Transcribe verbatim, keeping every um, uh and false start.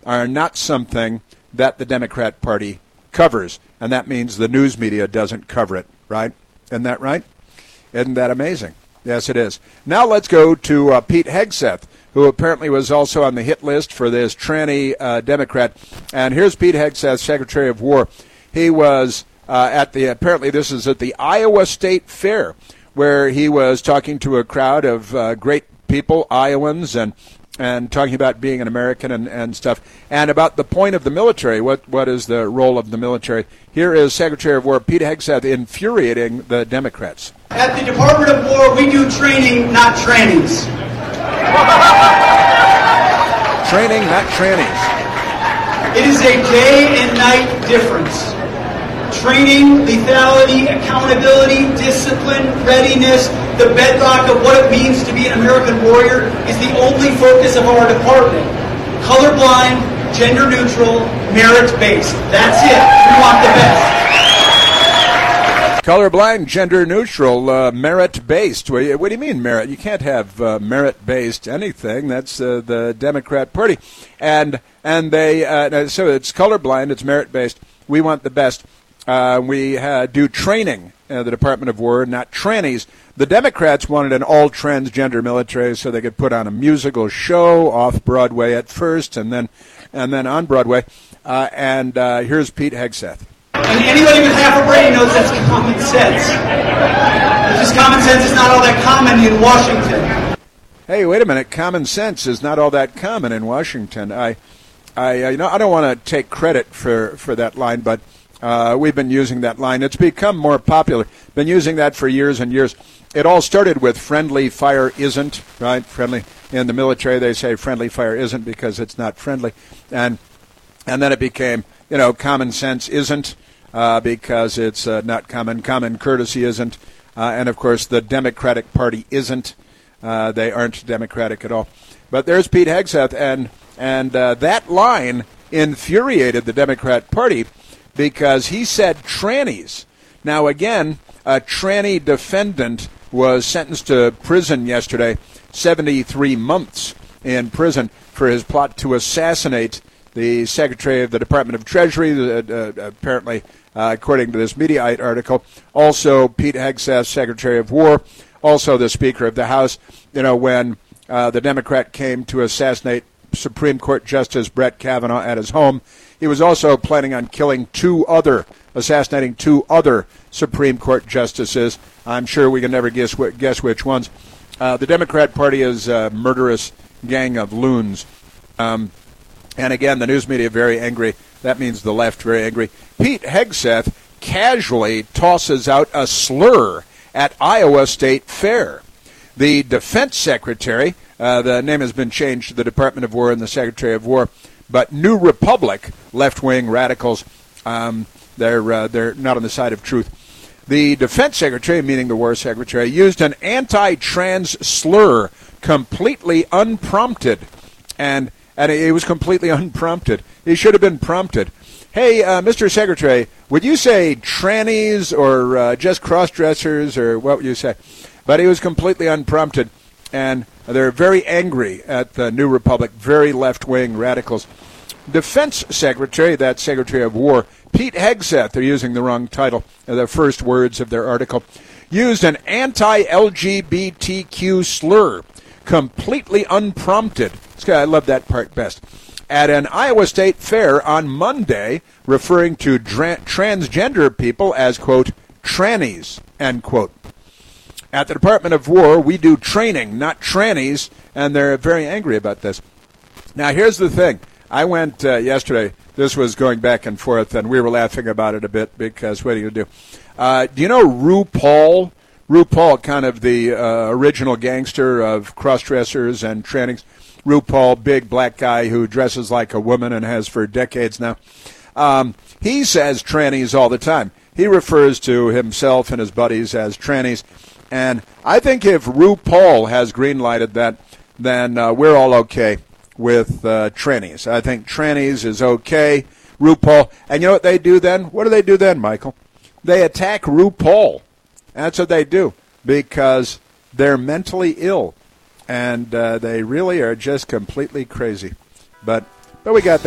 are not something that the Democrat Party covers, and that means the news media doesn't cover it, right? Isn't that right? Isn't that amazing? Yes, it is. Now let's go to uh, Pete Hegseth, who apparently was also on the hit list for this tranny uh, Democrat. And here's Pete Hegseth, Secretary of War. He was uh, at the, apparently this is at the Iowa State Fair, where he was talking to a crowd of uh, great people, Iowans, and and talking about being an American and, and stuff, and about the point of the military. What What is the role of the military? Here is Secretary of War Pete Hegseth infuriating the Democrats. At the Department of War, we do training, not trannies. Training, not trannies. It is a day and night difference. Training, lethality, accountability, discipline, readiness, the bedrock of what it means to be an American warrior is the only focus of our department. Colorblind, gender neutral, merit-based. That's it. We want the best. Colorblind, gender neutral, uh, merit-based. What do, you, what do you mean merit? You can't have uh, merit-based anything. That's uh, the Democrat Party. And and they uh, so it's colorblind, it's merit-based. We want the best. Uh, we uh, do training at the Department of War, not trannies. The Democrats wanted an all-transgender military so they could put on a musical show off Broadway at first and then and then on Broadway. Uh, and uh, here's Pete Hegseth. And anybody with half a brain knows that's common sense. It's just common sense is not all that common in Washington. Hey, wait a minute. Common sense is not all that common in Washington. I, I, uh, you know, I don't want to take credit for, for that line, but uh, we've been using that line. It's become more popular. Been using that for years and years. It all started with friendly fire isn't, right? Friendly. In the military, they say friendly fire isn't because it's not friendly. And and then it became, you know, common sense isn't uh, because it's uh, not common. Common courtesy isn't. Uh, and, of course, the Democratic Party isn't. Uh, they aren't Democratic at all. But there's Pete Hegseth, and, and uh, that line infuriated the Democrat Party because he said trannies. Now, again, a tranny defendant was sentenced to prison yesterday, seventy-three months in prison for his plot to assassinate the Secretary of the Department of Treasury, uh, uh, apparently, uh, according to this Mediaite article. Also, Pete Hegseth, Secretary of War, also the Speaker of the House. You know, when uh, the Democrat came to assassinate Supreme Court Justice Brett Kavanaugh at his home, he was also planning on killing two other, assassinating two other Supreme Court justices. I'm sure we can never guess, guess which ones. Uh, the Democrat Party is a murderous gang of loons. Um, and again, the news media very angry. That means the left very angry. Pete Hegseth casually tosses out a slur at Iowa State Fair. The Defense Secretary, uh, the name has been changed to the Department of War and the Secretary of War, but New Republic, left-wing radicals, um, they're uh, they're not on the side of truth. The Defense Secretary, meaning the War Secretary, used an anti-trans slur completely unprompted, and and it was completely unprompted. He should have been prompted. Hey, uh, Mister Secretary, would you say trannies or uh, just cross-dressers, or what would you say? But he was completely unprompted, and they're very angry at the New Republic, very left-wing radicals. Defense Secretary, that's Secretary of War, Pete Hegseth, they're using the wrong title, the first words of their article, used an anti-L G B T Q slur, completely unprompted. I love that part best. At an Iowa State Fair on Monday, referring to dra- transgender people as, quote, trannies, end quote. At the Department of War, we do training, not trannies, and they're very angry about this. Now, here's the thing. I went uh, yesterday. This was going back and forth, and we were laughing about it a bit because what are you going to do? Uh, do you know RuPaul? RuPaul, kind of the uh, original gangster of cross-dressers and trannies. RuPaul, big black guy who dresses like a woman and has for decades now. Um, he says trannies all the time. He refers to himself and his buddies as trannies. And I think if RuPaul has green-lighted that, then uh, we're all okay with uh, trannies. I think trannies is okay. RuPaul. And you know what they do then? What do they do then, Michael? They attack RuPaul. That's what they do because they're mentally ill. And uh, they really are just completely crazy. But but we got that.